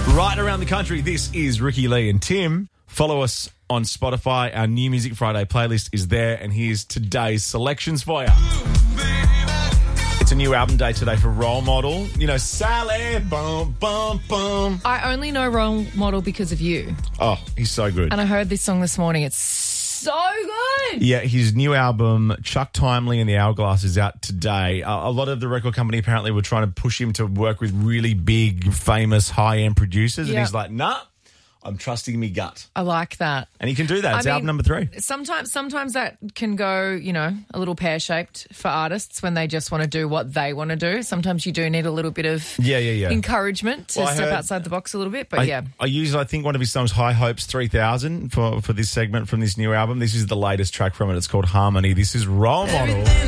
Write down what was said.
Right around the country, this is Ricky Lee and Tim. Follow us on Spotify. Our New Music Friday playlist is there, and here's today's selections for you. It's a new album day today for Role Model. You know, Sally, bum, bum, bum. I only know Role Model because of you. Oh, he's so good. And I heard this song this morning. It's so good. Yeah, his new album, Chuck Timely and the Hourglass, is out today. A lot of the record company apparently were trying to push him to work with really big, famous, high-end producers. And he's like, nah, I'm trusting me gut. I like that. And he can do that. It's album number 3. Sometimes that can go, you know, a little pear-shaped for artists when they just want to do what they want to do. Sometimes you do need a little bit of encouragement to step outside the box a little bit. But I use, I think, one of his songs, High Hopes 3000, for this segment from this new album. This is the latest track from it. It's called Harmony. This is Role Model.